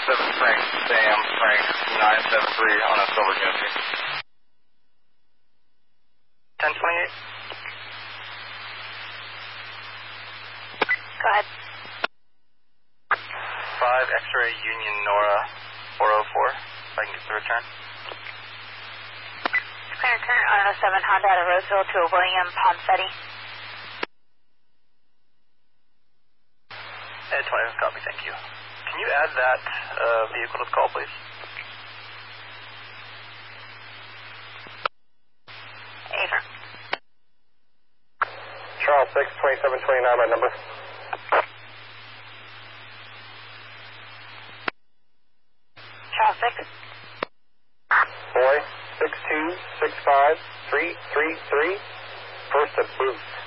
Frank, Sam, Frank, 973 on a silver Genesee. 1028. Go ahead. 5 X-ray Union Nora 404, if I can get the return. Clear current on 07 Honda out of Roseville to a William Poncetti. Ed 20, copy, thank you. Can you add that vehicle to the call, please? Affirm. Charles 6, 2729, my number. Charles 6. Boy, 6265 333, first at booth.